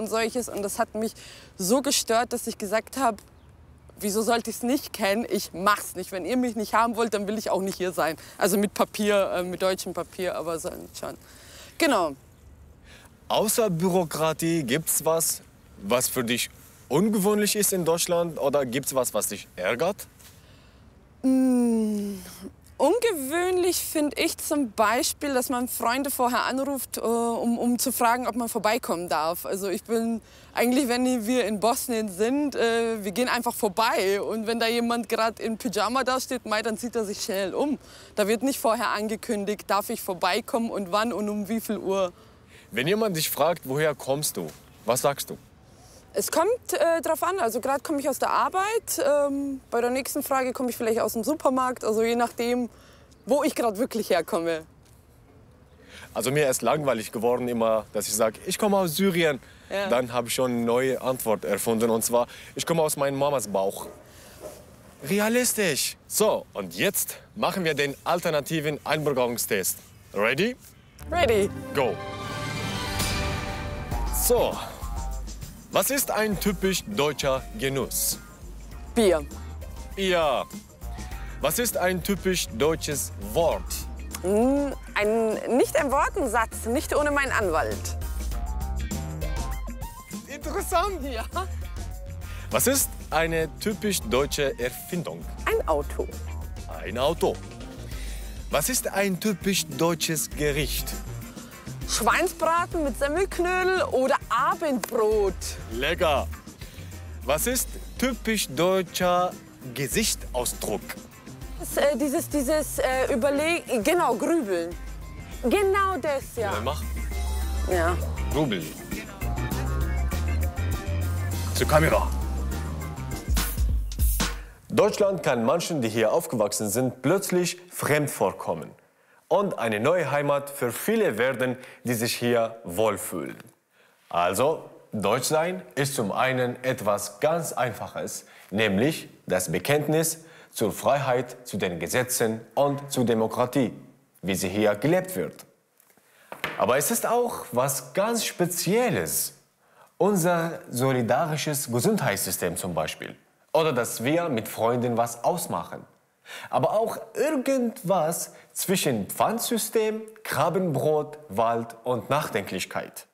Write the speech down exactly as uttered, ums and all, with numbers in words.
und solches. Und das hat mich so gestört, dass ich gesagt habe, wieso sollte ich es nicht kennen? Ich mach's nicht. Wenn ihr mich nicht haben wollt, dann will ich auch nicht hier sein. Also mit Papier, äh, mit deutschem Papier, aber so schon. Genau. Außer Bürokratie, gibt's was, was für dich ungewöhnlich ist in Deutschland? Oder gibt's was, was dich ärgert? Mmh. Ungewöhnlich finde ich zum Beispiel, dass man Freunde vorher anruft, äh, um, um zu fragen, ob man vorbeikommen darf. Also ich bin eigentlich, wenn wir in Bosnien sind, äh, wir gehen einfach vorbei. Und wenn da jemand gerade in Pyjama da steht, mei, dann zieht er sich schnell um. Da wird nicht vorher angekündigt, darf ich vorbeikommen und wann und um wie viel Uhr. Wenn jemand dich fragt, woher kommst du, was sagst du? Es kommt äh, drauf an. Also gerade komme ich aus der Arbeit. Ähm, bei der nächsten Frage komme ich vielleicht aus dem Supermarkt. Also je nachdem, wo ich gerade wirklich herkomme. Also mir ist langweilig geworden immer, dass ich sage, ich komme aus Syrien. Ja. Dann habe ich schon eine neue Antwort erfunden. Und zwar, ich komme aus meiner Mamas Bauch. Realistisch. So, und jetzt machen wir den alternativen Einbürgerungstest. Ready? Ready. Go. So. Was ist ein typisch deutscher Genuss? Bier. Bier. Was ist ein typisch deutsches Wort? Mm, ein, nicht ein Wort, ein Satz, nicht ohne meinen Anwalt. Interessant. Ja. Was ist eine typisch deutsche Erfindung? Ein Auto. Ein Auto. Was ist ein typisch deutsches Gericht? Schweinsbraten mit Semmelknödel oder Abendbrot. Lecker. Was ist typisch deutscher Gesichtsausdruck? Das, äh, dieses, dieses äh, Überlegen, genau, Grübeln. Genau das, ja. Ja, mach. Ja. Grübeln. Zur Kamera. Deutschland kann manchen, die hier aufgewachsen sind, plötzlich fremd vorkommen. Und eine neue Heimat für viele werden, die sich hier wohlfühlen. Also, Deutsch sein ist zum einen etwas ganz Einfaches, nämlich das Bekenntnis zur Freiheit, zu den Gesetzen und zur Demokratie, wie sie hier gelebt wird. Aber es ist auch was ganz Spezielles. Unser solidarisches Gesundheitssystem zum Beispiel. Oder dass wir mit Freunden was ausmachen. Aber auch irgendwas zwischen Pfandsystem, Krabbenbrot, Wald und Nachdenklichkeit.